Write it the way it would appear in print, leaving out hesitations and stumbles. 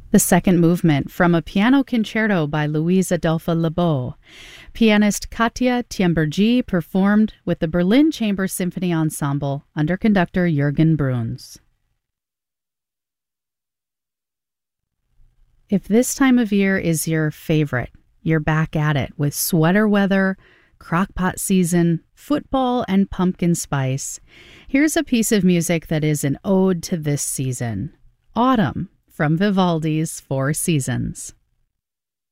The second movement from a piano concerto by Louise Adolphe Lebeau. Pianist Katja Tiembergi performed with the Berlin Chamber Symphony Ensemble under conductor Jürgen Bruns. If this time of year is your favorite, you're back at it with sweater weather, crockpot season, football, and pumpkin spice. Here's a piece of music that is an ode to this season. Autumn from Vivaldi's Four Seasons.